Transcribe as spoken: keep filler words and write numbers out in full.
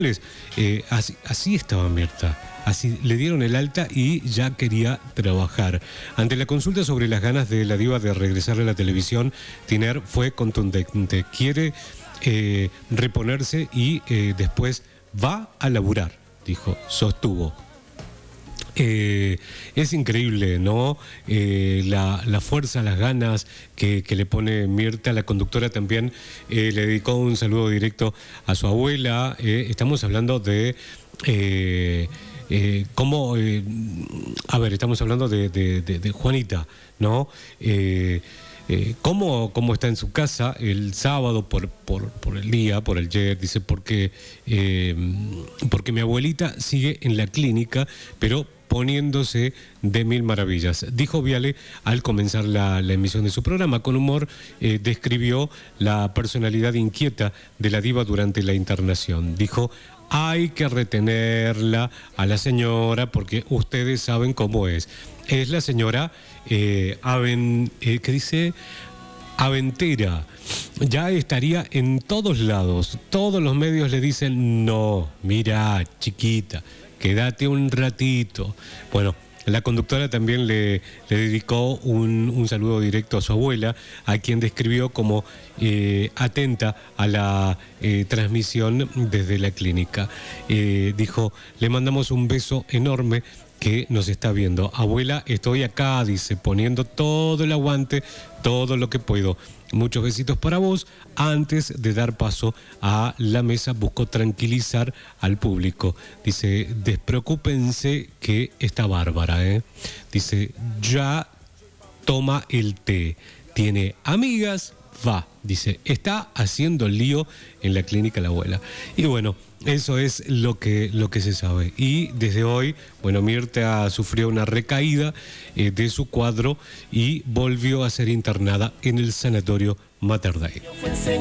Eh, así, así estaba Mirta, así le dieron el alta y ya quería trabajar. Ante la consulta sobre las ganas de la diva de regresar a la televisión, Tiner fue contundente, quiere eh, reponerse y eh, después va a laburar, dijo, sostuvo. Eh, es increíble, ¿no? Eh, la, la fuerza, las ganas que, que le pone Mirta. La conductora también eh, le dedicó un saludo directo a su abuela. Eh, estamos hablando de... Eh, eh, cómo... Eh, a ver, estamos hablando de, de, de, de Juanita, ¿no? Eh, Eh, ¿cómo, ¿Cómo está en su casa el sábado por, por, por el día, por el jet? Dice, porque, eh, porque mi abuelita sigue en la clínica, pero poniéndose de mil maravillas. Dijo Viale al comenzar la, la emisión de su programa. Con humor eh, describió la personalidad inquieta de la diva durante la internación. Dijo, hay que retenerla a la señora porque ustedes saben cómo es. Es la señora eh, Aven, eh, ¿qué dice? Aventera. Ya estaría en todos lados. Todos los medios le dicen, no, mira, chiquita, quédate un ratito. Bueno, la conductora también le, le dedicó un, un saludo directo a su abuela, a quien describió como eh, atenta a la eh, transmisión desde la clínica. Eh, dijo, le mandamos un beso enorme que nos está viendo. Abuela, estoy acá, dice, poniendo todo el aguante, todo lo que puedo. Muchos besitos para vos. Antes de dar paso a la mesa, buscó tranquilizar al público. Dice, despreocúpense que está bárbara, ¿eh? Dice, ya toma el té. Tiene amigas, va. Dice, está haciendo lío en la clínica la abuela. Y bueno, eso es lo que, lo que se sabe. Y desde hoy, bueno, Mirta sufrió una recaída eh, de su cuadro y volvió a ser internada en el sanatorio Mater Dei.